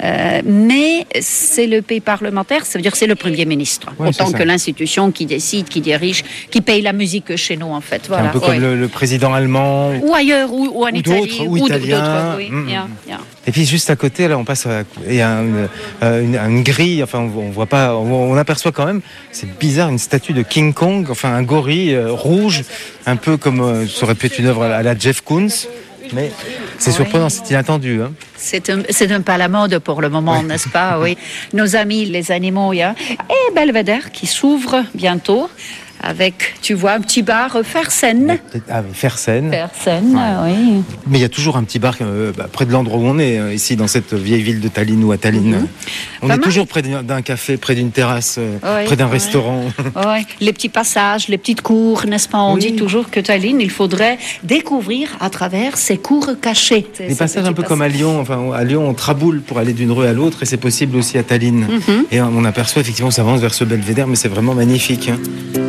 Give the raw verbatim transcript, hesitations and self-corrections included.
Euh, mais c'est le pays parlementaire, ça veut dire que c'est le Premier ministre, ouais, autant que l'institution qui décide, qui dirige, qui paye la musique chez nous en fait. Voilà. C'est un peu comme ouais. le, le président allemand. Ou ailleurs, ou, ou en ou Italie. D'autres, ou, ou italien. Oui. Mmh. Yeah, yeah. Et puis juste à côté, là, on passe, à, il y a une, une, une grille. Enfin, on, on voit pas, on, on aperçoit quand même. C'est bizarre, une statue de King Kong, enfin un gorille euh, rouge, un peu comme euh, ça aurait pu être une œuvre à la Jeff Koons. Mais c'est oui. surprenant, c'est inattendu. Hein. C'est un, c'est un peu à la mode pour le moment, oui. n'est-ce pas? Oui. Nos amis, les animaux, il y a. Et Belvédère qui s'ouvre bientôt. Avec, tu vois, un petit bar Fersen. Ah oui, Fersen. Fersen, ouais. oui. Mais il y a toujours un petit bar euh, bah, près de l'endroit où on est, euh, ici, dans cette vieille ville de Tallinn ou à Tallinn. Mm-hmm. On Pas est mal. toujours près d'un café, près d'une terrasse, euh, oui, près d'un oui. restaurant. Oui. Les petits passages, les petites cours, n'est-ce pas? On oui. dit toujours que Tallinn, il faudrait découvrir à travers ces cours cachés. Des passages un peu passages. Comme à Lyon. Enfin, à Lyon, on traboule pour aller d'une rue à l'autre et c'est possible aussi à Tallinn. Mm-hmm. Et on aperçoit effectivement, on s'avance vers ce belvédère, mais c'est vraiment magnifique. Hein.